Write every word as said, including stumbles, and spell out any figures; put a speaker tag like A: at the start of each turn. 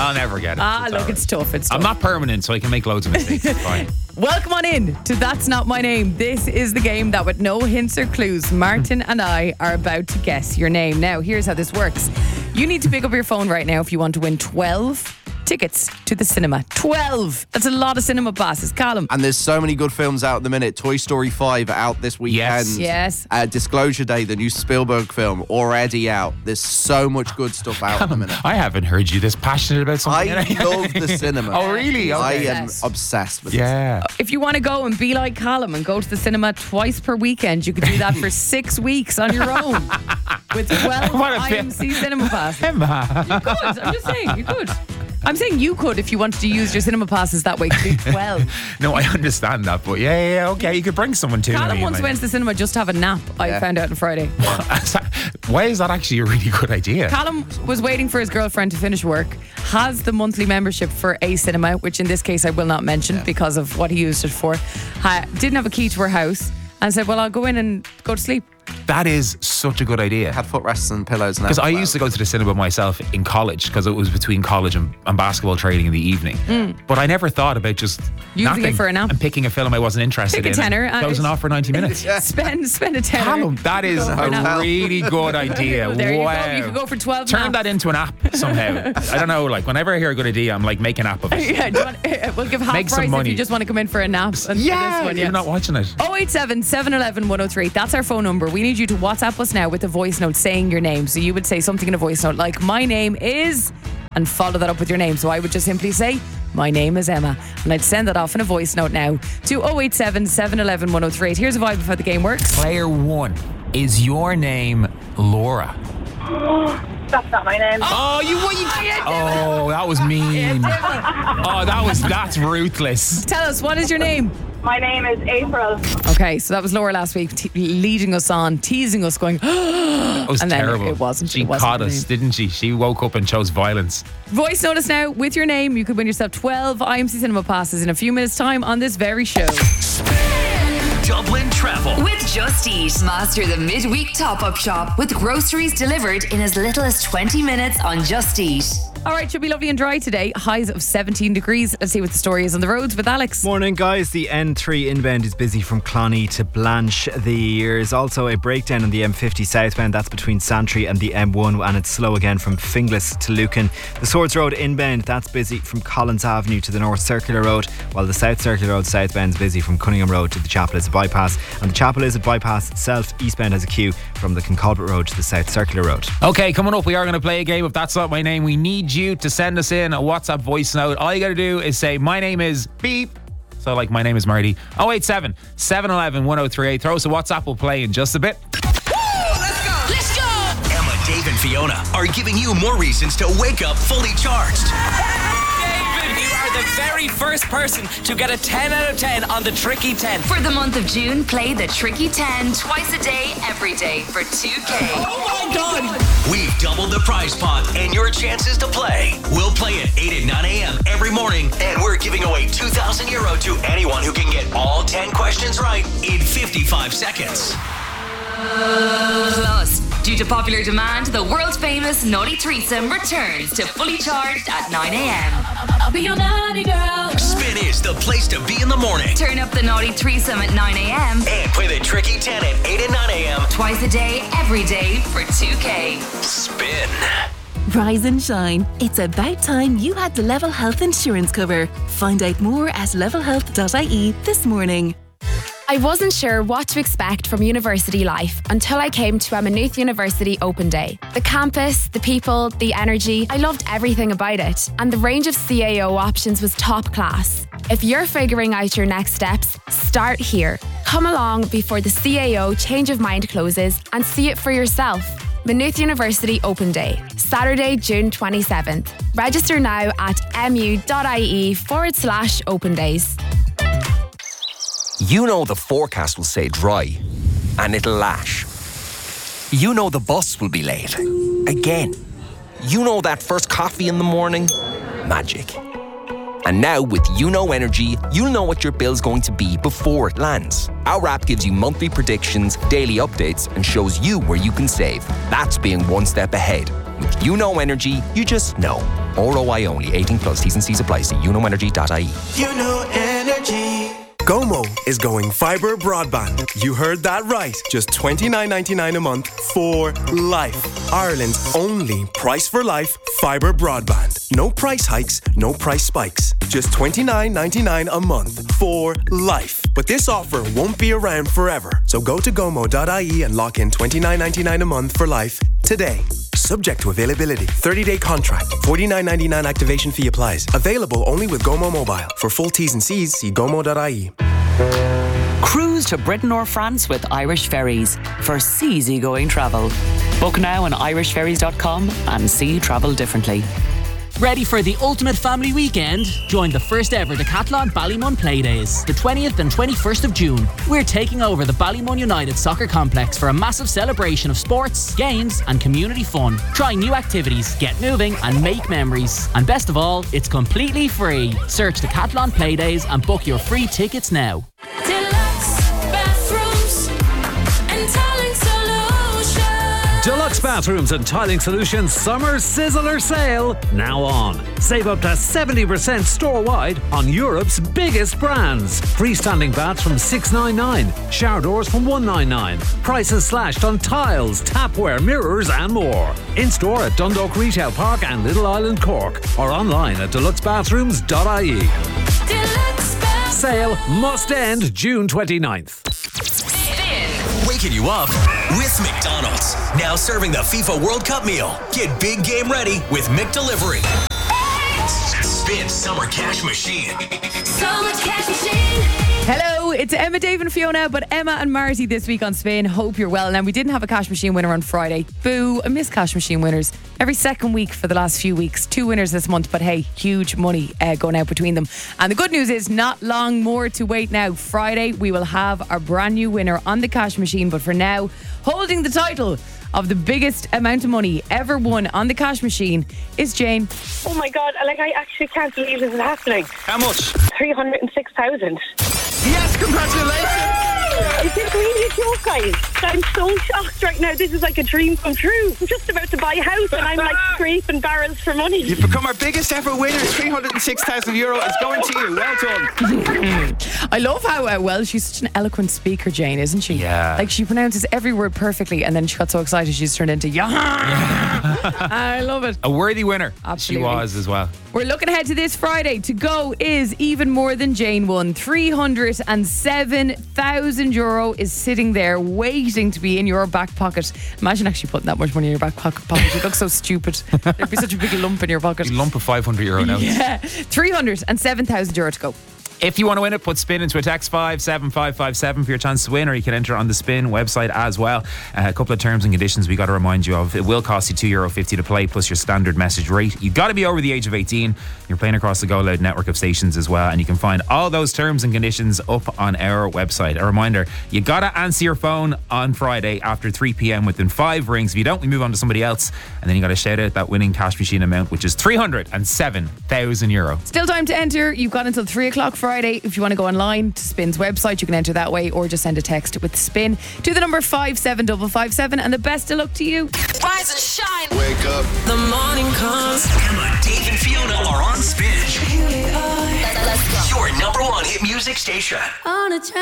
A: I'll never get it.
B: Ah,
A: It's
B: look,
A: alright.
B: it's tough. It's tough.
A: I'm not permanent, so I can make loads of mistakes. It's fine.
B: Welcome on in to That's Not My Name. This is the game that with no hints or clues, Martin and I are about to guess your name. Now, here's how this works. You need to pick up your phone right now if you want to win twelve tickets to the cinema. twelve! That's a lot of cinema passes. Callum.
C: And there's so many good films out at the minute. Toy Story five out this weekend.
A: Yes.
B: Yes.
C: Uh, Disclosure Day, the new Spielberg film, already out. There's so much good stuff out at the minute.
A: I haven't heard you this passionate about something.
C: I love the cinema.
A: Oh, really?
C: I
A: Okay.
C: am
B: Yes.
C: obsessed with
A: Yeah.
B: If you want to go and be like Callum and go to the cinema twice per weekend, you could do that for six weeks on your own with twelve
A: What a
B: I M C
A: bit-
B: cinema passes.
A: Emma.
B: You could. I'm just saying, you could. I'm saying you could if you wanted to use your cinema passes that way. You could do twelve.
A: No, I understand that, but yeah, yeah, yeah, okay, you could bring someone to
B: Callum
A: me.
B: once
A: like-
B: went to the cinema just to have a nap, I
C: Yeah.
B: found out on Friday.
A: Why is that actually a really good idea?
B: Callum was waiting for his girlfriend to finish work, has the monthly membership for a cinema, which in this case I will not mention because of what he used it for. Ha- didn't have a key to her house and said, well, I'll go in and go to sleep.
A: That is such a good idea.
C: Had footrests and pillows now.
A: Because I used to go to the cinema myself in college because it was between college and, and basketball training in the evening. But I never thought about just
B: Using it
A: napping
B: for a nap.
A: and picking a film I wasn't interested
B: Pick a
A: in.
B: tenner, uh,
A: Closing off for ninety minutes.
B: Spend spend a tenner.
A: Callum, that is
B: Go for a nap.
A: a really good idea.
B: There you
A: wow.
B: go. You could go for twelve
A: Turn
B: naps.
A: that into an app somehow. I don't know, like whenever I hear a good idea, I'm like, make an app of it.
B: Yeah, do you want, uh, we'll give half
A: Make some
B: price if
A: money.
B: you just want to come in for a nap. And
A: Yeah,
B: this one,
A: you're not watching it.
B: oh eight seven, seven one one, one oh three. That's our phone number. We need you to WhatsApp us now with a voice note saying your name. So you would say something in a voice note like, my name is, and follow that up with your name. So I would just simply say, my name is Emma. And I'd send that off in a voice note now to oh eight seven, seven one one, one oh three. Here's a vibe of how the game works.
A: Player one, is your name Laura?
D: That's not my name.
A: Oh, you what? You, oh, that was mean. Oh, that was that's ruthless.
B: Tell us, what is your name?
D: My name is April.
B: Okay, so that was Laura last week, te- leading us on, teasing us, going,
A: That was
B: And then
A: terrible.
B: it wasn't-
A: She
B: it wasn't
A: caught
B: her
A: us,
B: name.
A: didn't she? She woke up and chose violence.
B: voice note us now with your name. You could win yourself twelve I M C cinema passes in a few minutes' time on this very show.
E: Dublin Travel.
F: With Just Eat, master the midweek top-up shop with groceries delivered in as little as twenty minutes on Just Eat.
B: All right, should be lovely and dry today. Highs of seventeen degrees. Let's see what the story is on the roads with Alex.
G: Morning, guys. The N three inbound is busy from Cloney to Blanche. There is also a breakdown on the M fifty southbound. That's between Santry and the M one, and it's slow again from Finglas to Lucan. The Swords Road inbound, that's busy from Collins Avenue to the North Circular Road, while the South Circular Road southbound is busy from Cunningham Road to the Chapel Izard bypass. And the Chapel Izard bypass itself eastbound has a queue from the Conculbert Road to the South Circular Road.
A: Okay, coming up, we are going to play a game of That's Not My Name. We need you to send us in a WhatsApp voice note. All you got to do is say, my name is beep. So, like, my name is Marty. oh eight seven, seven one one, one oh three eight. Throw us a WhatsApp. We'll play in just a bit.
F: Let's go!
E: Emma, Dave, and Fiona are giving you more reasons to wake up fully charged.
H: David, you are the very first person to get a ten out of ten on the Tricky ten.
F: For the month of June, play the Tricky ten twice a day, every day for two K.
H: Oh my God!
E: We've doubled the prize pot and your chances to play. We'll play at eight and nine a.m. every morning, and we're giving away two thousand euro to anyone who can get all ten questions right in fifty-five seconds.
F: Plus, due to popular demand, the world famous Naughty Threesome returns to Fully Charged at nine a.m. I'll be your naughty girl.
E: Spin is the place to be in the morning.
F: Turn up the Naughty Threesome at nine a.m.
E: And play the Tricky ten at eight and nine a.m.
F: twice a day, every day for two K.
E: Spin.
I: Rise and shine. It's about time you had the Level Health insurance cover. Find out more at level health dot I E this morning.
J: I wasn't sure what to expect from university life until I came to a Maynooth University Open Day. The campus, the people, the energy, I loved everything about it, and the range of C A O options was top class. If you're figuring out your next steps, start here. Come along before the C A O change of mind closes and see it for yourself. Maynooth University Open Day, Saturday, June twenty-seventh. Register now at mu.ie forward slash open days.
K: You know the forecast will say dry, and it'll lash. You know the bus will be late. Again. You know that first coffee in the morning? Magic. And now with You Know Energy, you'll know what your bill's going to be before it lands. Our app gives you monthly predictions, daily updates, and shows you where you can save. That's being one step ahead. With You Know Energy, you just know. R O I only. eighteen plus. T's and C's apply. See uno energy dot I E.
L: You know energy. Gomo is going fibre broadband. You heard that right. Just twenty-nine ninety-nine a month for life. Ireland's only price for life fibre broadband. No price hikes, no price spikes. Just twenty-nine ninety-nine a month for life. But this offer won't be around forever. So go to gomo dot I E and lock in twenty-nine ninety-nine a month for life today. Subject to availability. thirty-day contract. forty-nine ninety-nine activation fee applies. Available only with Gomo Mobile. For full T's and C's, see gomo dot I E.
M: Cruise to Britain or France with Irish Ferries for seasygoing travel. Book now on irish ferries dot com and see travel differently.
N: Ready for the ultimate family weekend? Join the first ever Decathlon Ballymun Playdays, the twentieth and twenty-first of June. We're taking over the Ballymun United Soccer Complex for a massive celebration of sports, games and community fun. Try new activities, get moving and make memories. And best of all, it's completely free. Search Decathlon Playdays and book your free tickets now.
O: Deluxe Bathrooms and Tiling Solutions Summer Sizzler Sale now on. Save up to seventy percent store-wide on Europe's biggest brands. Freestanding baths from six ninety-nine, shower doors from one ninety-nine. Prices slashed on tiles, tapware, mirrors and more. In-store at Dundalk Retail Park and Little Island Cork or online at deluxe bathrooms dot I E. Sale must end June twenty-ninth.
E: Waking you up with McDonald's. Now serving the FIFA World Cup meal. Get big game ready with McDelivery. Spin Summer Cash Machine.
F: Summer Cash Machine.
B: Hello, it's Emma, Dave and Fiona, but Emma and Marty this week on Spin. Hope you're well. Now, we didn't have a cash machine winner on Friday. Boo, I miss cash machine winners. Every second week for the last few weeks. Two winners this month, but hey, huge money uh, going out between them. And the good news is not long more to wait now. Friday, we will have our brand new winner on the cash machine, but for now, holding the title of the biggest amount of money ever won on the cash machine is Jane.
D: Oh my God, like I actually can't believe this is happening.
A: How much?
D: three hundred six thousand.
C: Yes, congratulations!
D: Is this really a joke, guys? I'm so shocked right now. This is like a dream come true. I'm just about to buy a house and I'm like scraping barrels for money.
C: You've become our biggest ever winner. three hundred six thousand euro is going to you. Well done.
B: I love how uh, well she's such an eloquent speaker, Jane, isn't she?
A: Yeah.
B: Like she pronounces every word perfectly and then she got so excited she's turned into yeah. I love it.
A: A worthy winner.
B: Absolutely.
A: She was as well.
B: We're looking ahead to this Friday. To go is even more than Jane won. three hundred seven thousand euro is sitting there waiting to be in your back pocket. Imagine actually putting that much money in your back pocket. You look so stupid. There'd be such a big lump in your pocket.
A: A lump of five hundred euro notes.
B: Yeah. three hundred seven thousand euro to go.
A: If you want to win it, put Spin into a text five seven five five seven for your chance to win, or you can enter on the Spin website as well. Uh, a couple of terms and conditions we got to remind you of. It will cost you two euro fifty to play plus your standard message rate. You've got to be over the age of eighteen. You're playing across the Go Loud network of stations as well, and you can find all those terms and conditions up on our website. A reminder, you got to answer your phone on Friday after three p.m. within five rings. If you don't, we move on to somebody else, and then you got to shout out that winning cash machine amount, which is three hundred seven thousand euro.
B: Still time to enter. You've got until three o'clock Friday. If you want to go online to Spin's website, you can enter that way, or just send a text with Spin to the number five seven five five seven, and the best of luck to you.
F: Rise and shine.
L: Wake up.
F: The morning comes.
E: Emma, Dave and Fiona are on Spin.
F: Let's go.
E: Your number one hit music station.
F: On a